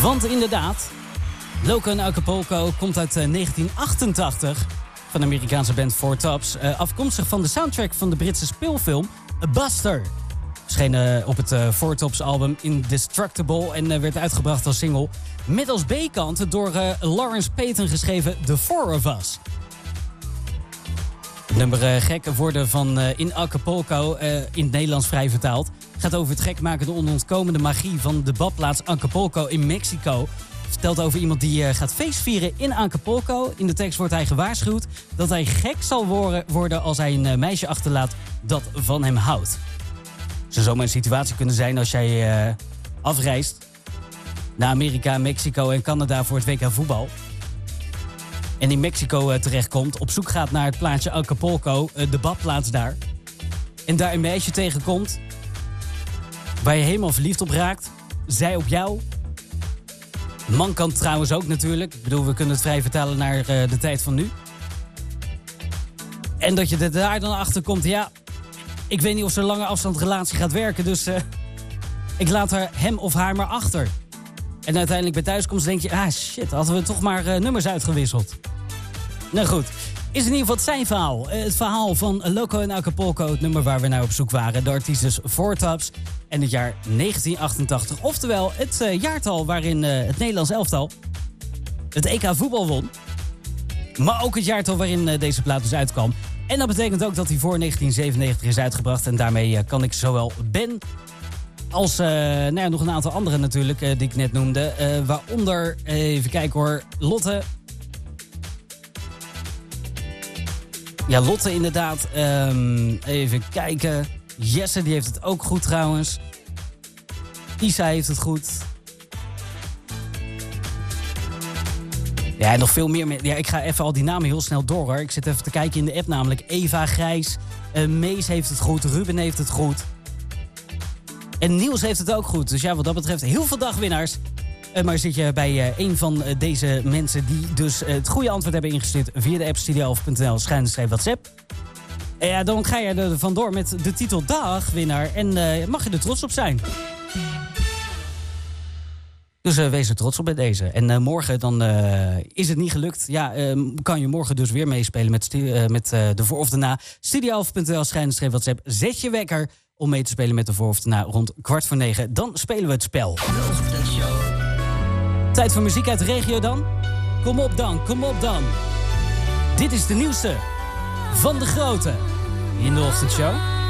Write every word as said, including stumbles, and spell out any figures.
Want inderdaad, Loco en Acapulco komt uit uh, negentien achtentachtig... van de Amerikaanse band Four Tops. Uh, afkomstig van de soundtrack van de Britse speelfilm Buster. Verscheen uh, op het uh, Four Tops album Indestructible en uh, werd uitgebracht als single. Met als B-kant door uh, Lawrence Payton geschreven The Four of Us. Het nummer uh, Gek worden van uh, In Acapulco, uh, in het Nederlands vrij vertaald, gaat over het gek maken, de onontkomende magie van de badplaats Acapulco in Mexico. Vertelt over iemand die uh, gaat feestvieren in Acapulco. In de tekst wordt hij gewaarschuwd dat hij gek zal worden, worden als hij een uh, meisje achterlaat dat van hem houdt. Zou zomaar een situatie kunnen zijn als jij uh, afreist naar Amerika, Mexico en Canada voor het W K voetbal. En in Mexico uh, terechtkomt, op zoek gaat naar het plaatsje Acapulco, uh, de badplaats daar. En daar een meisje tegenkomt waar je helemaal verliefd op raakt. Zij op jou. Man kan trouwens ook natuurlijk. Ik bedoel, we kunnen het vrij vertalen naar uh, de tijd van nu. En dat je er daar dan achter komt, ja, ik weet niet of zo'n lange afstandsrelatie gaat werken, dus uh, ik laat er hem of haar maar achter. En uiteindelijk bij thuiskomst denk je, ah shit, hadden we toch maar uh, nummers uitgewisseld. Nou goed, is in ieder geval het zijn verhaal. Uh, het verhaal van Loco en Acapulco, het nummer waar we naar op zoek waren. De artiest is Four Tops en het jaar negentien achtentachtig. Oftewel het uh, jaartal waarin uh, het Nederlands elftal het E K voetbal won. Maar ook het jaartal waarin uh, deze plaat dus uitkwam. En dat betekent ook dat hij voor negentien zevenennegentig is uitgebracht. En daarmee uh, kan ik zowel Ben als uh, nou ja, nog een aantal anderen natuurlijk uh, die ik net noemde. Uh, waaronder, uh, even kijken hoor, Lotte. Ja, Lotte inderdaad. Um, even kijken. Jesse, die heeft het ook goed trouwens. Isa heeft het goed. Ja, en nog veel meer. Ja, ik ga even al die namen heel snel door hoor. Ik zit even te kijken in de app namelijk. Eva, Grijs, uh, Mees heeft het goed. Ruben heeft het goed. En Niels heeft het ook goed. Dus ja, wat dat betreft heel veel dagwinnaars. Uh, maar zit je bij uh, een van uh, deze mensen die dus uh, het goede antwoord hebben ingestuurd via de app studio elf punt n l schuine streep WhatsApp. En ja, dan ga je er vandoor met de titel Dagwinnaar. En uh, mag je er trots op zijn. Dus uh, wees er trots op bij deze. En uh, morgen dan uh, is het niet gelukt. Ja, uh, kan je morgen dus weer meespelen met, stu- uh, met uh, de voor of de na. studio elf punt n l schuine streep WhatsApp. Zet je wekker om mee te spelen met de voor of de na rond kwart voor negen. Dan spelen we het spel. Tijd voor muziek uit de regio dan? Kom op dan, kom op dan. Dit is de nieuwste van de grote in de ochtendshow.